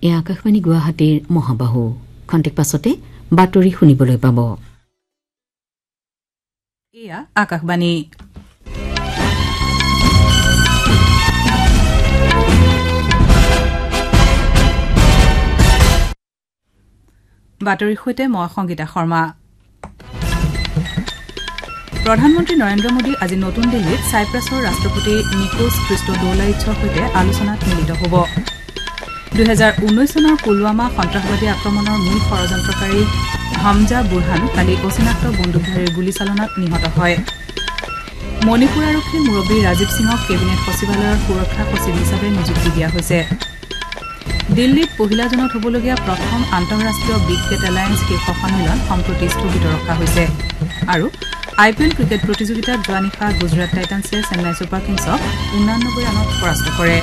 এয়া আকাশবাণী গুৱাহাটীৰ মহাবাহু খন্তেক পাছতে বাতৰি শুনিবলৈ পাব। এয়া আকাশবাণী। বাতৰিৰ সৈতে মই সংগীতা শৰ্মা। প্ৰধানমন্ত্ৰী নৰেন্দ্ৰ মোদী আজি নতুন দিল্লীত ছাইপ্ৰাছৰ ৰাষ্ট্ৰপতি নিকোছ খ্ৰীষ্টডৌলাইটছৰ সৈতে আলোচনাত মিলিত হ'ব। 2019 চনৰ পুলৱামা সন্ত্ৰাসবাদী আক্ৰমণৰ মূল ষড়যন্ত্ৰকাৰী হামজা বুৰহান কালি অচিনাক্ত বন্দুকধাৰীৰ গুলীচালনাত নিহত হয়। মণিপুৰ আৰক্ষীৰ মুৰব্বী ৰাজীৱ সিঙক কেবিনেট সচিবালয়ৰ সুৰক্ষা সচিব হিচাপে নিযুক্তি দিয়া হৈছে। দিল্লীত পহিলা জুনত হ'বলগীয়া প্ৰথম আন্তঃৰাষ্ট্ৰীয় বিগ কেট এলায়েন্স শীৰ্ষ সন্মিলন সম্প্ৰতি স্থগিত ৰখা হৈছে। আৰু IPL ক্ৰিকেট প্ৰতিযোগিতাত যোৱা নিশা গুজৰাট টাইটান্ছে চেন্নাই ছুপাৰ কিংছক 89 ৰানত পৰাস্ত কৰে।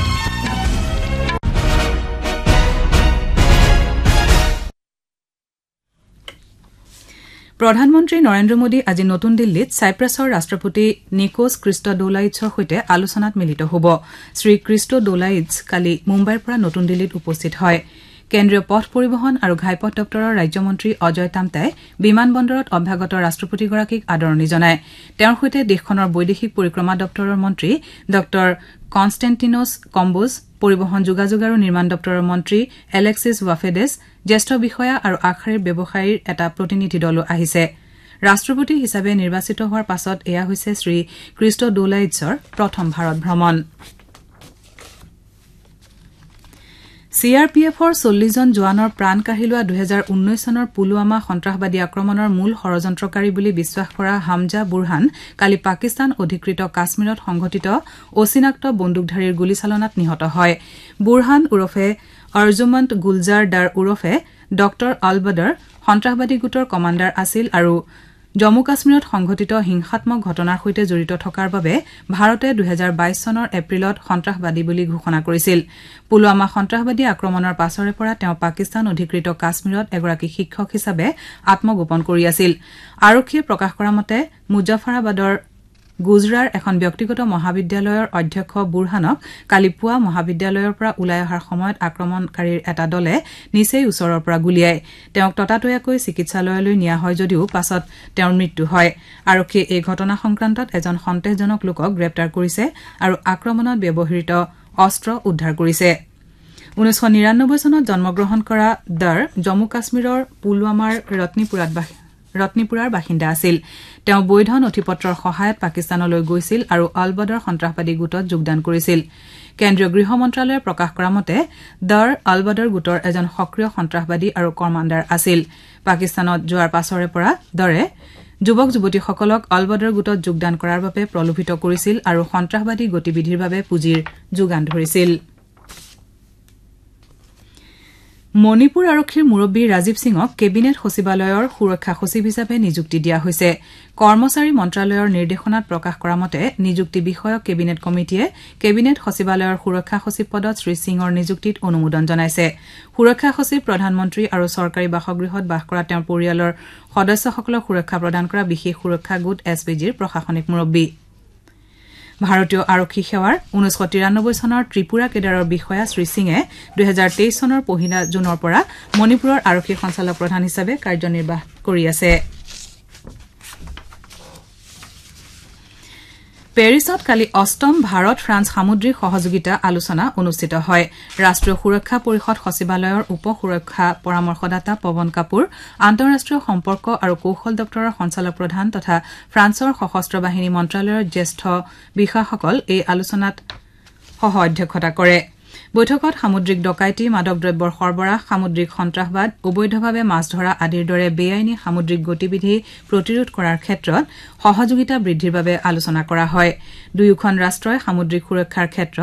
প্ৰধানমন্ত্ৰী নৰেন্দ্ৰ মোদী আজি নতুন দিল্লীত ছাইপ্ৰাছৰ ৰাষ্ট্ৰপতি নিকোছ খ্ৰীষ্টডৌলাইটছৰ সৈতে আলোচনাত মিলিত হ'ব। শ্ৰী খ্ৰীষ্টডৌলাইটছ কালি মুম্বাইৰ পৰা নতুন দিল্লীত উপস্থিত হয়। কেন্দ্ৰীয় পথ পৰিবহণ আৰু ঘাইপথ দপ্তৰৰ ৰাজ্যমন্ত্ৰী অজয় টামটাই বিমান বন্দৰত অভ্যাগত ৰাষ্ট্ৰপতিগৰাকীক আদৰণি জনায়। তেওঁৰ সৈতে দেশখনৰ বৈদেশিক পৰিক্ৰমা দপ্তৰৰ মন্ত্ৰী ড কনষ্টেণ্টিনোছ কম্বোজ, পৰিবহণ যোগাযোগ আৰু নিৰ্মাণ দপ্তৰৰ মন্ত্ৰী এলেক্সিছ ৱাফেডেছ, জ্যেষ্ঠ বিষয়া আৰু আগশাৰীৰ ব্যৱসায়ীৰ এটা প্ৰতিনিধি দলো আহিছে। ৰাষ্ট্ৰপতি হিচাপে নিৰ্বাচিত হোৱাৰ পাছত এয়া হৈছে শ্ৰী খ্ৰীষ্টডৌলাইটছৰ প্ৰথম ভাৰত ভ্ৰমণ। CRPFৰ 40 জন জোৱানৰ প্ৰাণ কাঢ়ি লোৱা 2019 চনৰ পুলৱামা সন্ত্ৰাসবাদী আক্ৰমণৰ মূল ষড়যন্ত্ৰকাৰী বুলি বিশ্বাস কৰা হামজা বুৰহান কালি পাকিস্তান অধিকৃত কাশ্মীৰত সংঘটিত অচিনাক্ত বন্দুকধাৰীৰ গুলীচালনাত নিহত হয়। বুৰহান ওৰফে অৰ্জুমন্ত গুলজাৰ দাৰ ওৰফে ড আলবদৰ সন্ত্ৰাসবাদী গোটৰ কমাণ্ডাৰ আছিল আৰু জম্মু কাশ্মীৰত সংঘটিত হিংসাত্মক ঘটনাৰ সৈতে জড়িত থকাৰ বাবে ভাৰতে 2022 চনৰ এপ্ৰিলত সন্ত্ৰাসবাদী বুলি ঘোষণা কৰিছিল। পুলৱামা সন্ত্ৰাসবাদী আক্ৰমণৰ পাছৰে পৰা তেওঁ পাকিস্তান অধিকৃত কাশ্মীৰত এগৰাকী শিক্ষক হিচাপে আত্মগোপন কৰি আছিল। আৰক্ষীয়ে প্ৰকাশ কৰা মতে মুজফৰাবাদৰ গুজৰাৰ এখন ব্যক্তিগত মহাবিদ্যালয়ৰ অধ্যক্ষ বুৰহানক কালি পুৱা মহাবিদ্যালয়ৰ পৰা ওলাই অহাৰ সময়ত আক্ৰমণকাৰীৰ এটা দলে নিচেই ওচৰৰ পৰা গুলীয়ায়। তেওঁক ততাতৈয়াকৈ চিকিৎসালয়লৈ নিয়া হয় যদিও পাছত তেওঁৰ মৃত্যু হয়। আৰক্ষীয়ে এই ঘটনা সংক্ৰান্তত এজন সন্দেহজনক লোকক গ্ৰেপ্তাৰ কৰিছে আৰু আক্ৰমণত ব্যৱহৃত অস্ত্ৰ উদ্ধাৰ কৰিছে। 1999 চনত জন্মগ্ৰহণ কৰা দাৰ জম্মু কাশ্মীৰৰ পুলৱামাৰ ৰত্নিপুৰাৰ বাসিন্দা আছিল। তেওঁ বৈধ নথিপত্ৰৰ সহায়ত পাকিস্তানলৈ গৈছিল আৰু আলবদৰ সন্ত্ৰাসবাদী গোটত যোগদান কৰিছিল। কেন্দ্ৰীয় গৃহ মন্ত্ৰালয়ে প্ৰকাশ কৰা মতে দাৰ আলবদৰ গোটৰ এজন সক্ৰিয় সন্ত্ৰাসবাদী আৰু কমাণ্ডাৰ আছিল। পাকিস্তানত যোৱাৰ পাছৰে পৰা দৰে যুৱক যুৱতীসকলক আলবদৰ গোটত যোগদান কৰাৰ বাবে প্ৰলোভিত কৰিছিল আৰু সন্ত্ৰাসবাদী গতিবিধিৰ বাবে পুঁজিৰ যোগান ধৰিছিল। মণিপুৰ আৰক্ষীৰ মুৰব্বী ৰাজীৱ সিঙক কেবিনেট সচিবালয়ৰ সুৰক্ষা সচিব হিচাপে নিযুক্তি দিয়া হৈছে। কৰ্মচাৰী মন্ত্ৰালয়ৰ নিৰ্দেশনাত প্ৰকাশ কৰা মতে নিযুক্তি বিষয়ক কেবিনেট কমিটিয়ে কেবিনেট সচিবালয়ৰ সুৰক্ষা সচিব পদত শ্ৰী সিঙৰ নিযুক্তিত অনুমোদন জনাইছে। সুৰক্ষা সচিব প্ৰধানমন্ত্ৰী আৰু চৰকাৰী বাসগৃহত বাস কৰা তেওঁৰ পৰিয়ালৰ সদস্যসকলক সুৰক্ষা প্ৰদান কৰা বিশেষ সুৰক্ষা গোট SPGৰ প্ৰশাসনিক মুৰব্বী। ভাৰতীয় আৰক্ষী সেৱাৰ 1993 চনৰ ত্ৰিপুৰা কেডাৰৰ বিষয়া শ্ৰী সিঙে 2023 চনৰ পহিলা জুনৰ পৰা মণিপুৰৰ আৰক্ষী সঞ্চালক প্ৰধান হিচাপে কাৰ্যনিৰ্বাহ কৰি আছে। পেৰিছত কালি 8ম ভাৰত ফ্ৰান্স সামুদ্ৰিক সহযোগিতা আলোচনা অনুষ্ঠিত হয়। ৰাষ্ট্ৰীয় সুৰক্ষা পৰিষদ সচিবালয়ৰ উপ সুৰক্ষা পৰামৰ্শদাতা পৱন কাপুৰ, আন্তঃৰাষ্ট্ৰীয় সম্পৰ্ক আৰু কৌশল দপ্তৰৰ সঞ্চালক প্ৰধান তথা ফ্ৰান্সৰ সশস্ত্ৰ বাহিনী মন্ত্ৰালয়ৰ জ্যেষ্ঠ বিষয়াসকল এই আলোচনাত সহ অধ্যক্ষতা কৰে। বৈঠকত সামুদ্ৰিক ডকাইতি, মাদক দ্ৰব্যৰ সৰবৰাহ, সামুদ্ৰিক সন্ত্ৰাসবাদ, অবৈধভাৱে মাছ ধৰা আদিৰ দৰে বেআইনী সামুদ্ৰিক গতিবিধি প্ৰতিৰোধ কৰাৰ ক্ষেত্ৰত সহযোগিতা বৃদ্ধিৰ বাবে আলোচনা কৰা হয়। দুয়োখন ৰাষ্ট্ৰই সামুদ্ৰিক সুৰক্ষাৰ ক্ষেত্ৰত